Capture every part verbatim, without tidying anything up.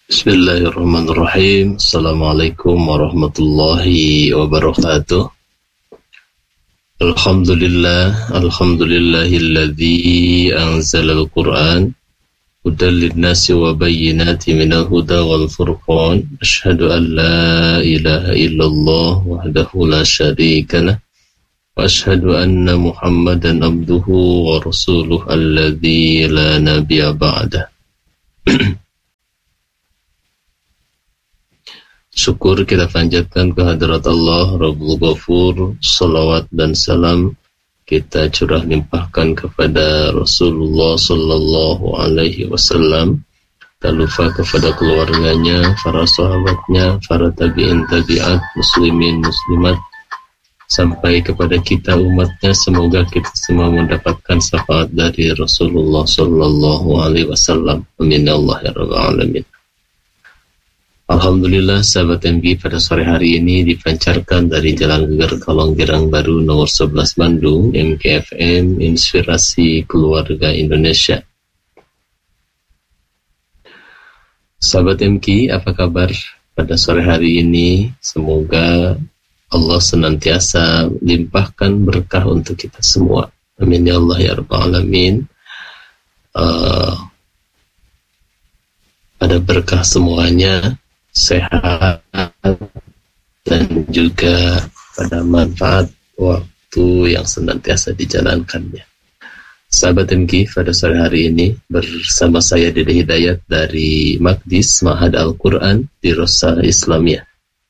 Bismillahirrahmanirrahim. Assalamualaikum warahmatullahi wabarakatuh. Alhamdulillah, alhamdulillahilladzi anzalal Qur'an hudan lin-nasi wa bayyinatin minal huda wal furqan. Asyhadu an la ilaha illallah wahdahu la syarika lah wa asyhadu anna Muhammadan abduhu wa rasuluh alladzi la nabiyya ba'dah. Syukur kita panjatkan kehadirat Allah Rabbul Ghafur. Salawat dan salam kita curah limpahkan kepada Rasulullah Sallallahu Alaihi Wasallam. Tak lupa kepada keluarganya, para sahabatnya, para tabi'in tabi'at, muslimin muslimat, sampai kepada kita umatnya. Semoga kita semua mendapatkan syafaat dari Rasulullah Sallallahu Alaihi Wasallam. Amin ya Allah ya Rabbal Alamin. Alhamdulillah sahabat M G, pada sore hari ini dipancarkan dari Jalan Geger Kolong Girang Baru nomor sebelas Bandung, M K F M, Inspirasi Keluarga Indonesia. Sahabat M K, apa kabar pada sore hari ini? Semoga Allah senantiasa limpahkan berkah untuk kita semua. Amin ya Allah ya Rabbal Alamin. Uh, ada berkah semuanya, sehat, dan juga pada manfaat waktu yang senantiasa dijalankannya. Sahabat M K, pada sore hari ini bersama saya Dede Hidayat dari Maqdis Ma'had Al-Quran di Rosa Islamiyah.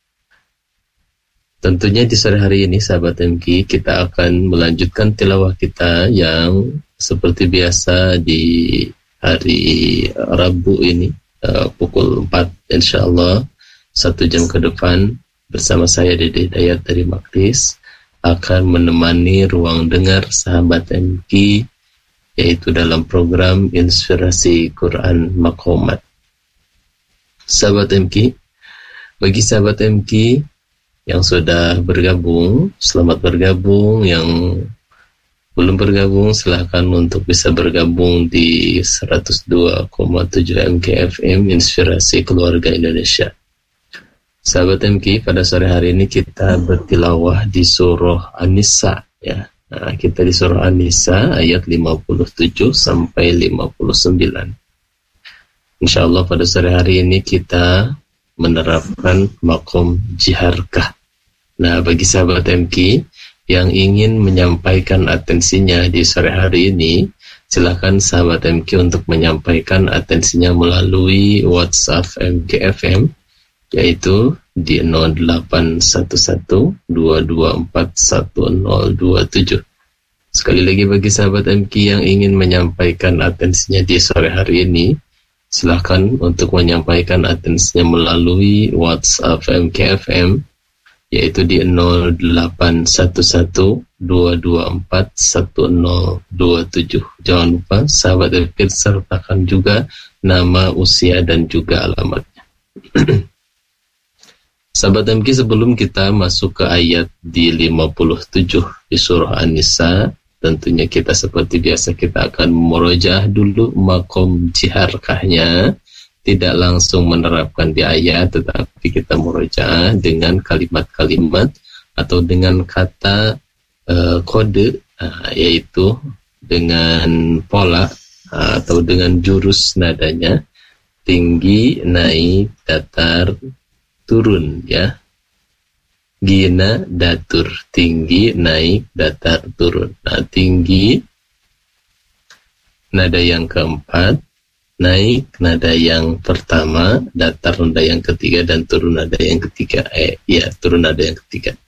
Tentunya di sore hari ini sahabat M K, kita akan melanjutkan tilawah kita yang seperti biasa di hari Rabu ini, Uh, pukul empat insyaallah, satu jam ke depan bersama saya Dede Hidayat dari Maqdis akan menemani ruang dengar sahabat M K, yaitu dalam program Inspirasi Quran Maqamat. Sahabat M K, bagi sahabat M K yang sudah bergabung, selamat bergabung. Yang belum bergabung, silahkan untuk bisa bergabung di seratus dua koma tujuh M K F M Inspirasi Keluarga Indonesia. Sahabat M K, pada sore hari ini kita bertilawah di surah An-Nisa ya. Nah, kita di surah An-Nisa ayat lima puluh tujuh sampai lima puluh sembilan. Insyaallah pada sore hari ini kita menerapkan makom jiharkah. Nah, bagi sahabat M K yang ingin menyampaikan atensinya di sore hari ini, silakan sahabat M K untuk menyampaikan atensinya melalui WhatsApp M K F M, yaitu di nol delapan satu satu dua dua empat satu nol dua tujuh. Sekali lagi bagi sahabat M K yang ingin menyampaikan atensinya di sore hari ini, silakan untuk menyampaikan atensinya melalui WhatsApp M K F M, yaitu di nol delapan satu satu dua dua empat satu nol dua tujuh. Jangan lupa sahabat M K sertakan juga nama, usia, dan juga alamatnya. Sahabat M K, sebelum kita masuk ke ayat di lima puluh tujuh di surah An-Nisa, tentunya kita seperti biasa kita akan murojaah dulu makom jiharkahnya. Tidak langsung menerapkan di ayat, tetapi kita murojaah dengan kalimat-kalimat atau dengan kata uh, kode, uh, yaitu dengan pola uh, atau dengan jurus nadanya, tinggi, naik, datar, turun ya. Gina, datur, tinggi, naik, datar, turun. Nah, tinggi nada yang keempat, naik nada yang pertama, datar nada yang ketiga, dan turun nada yang ketiga. Eh, ya, turun nada yang ketiga.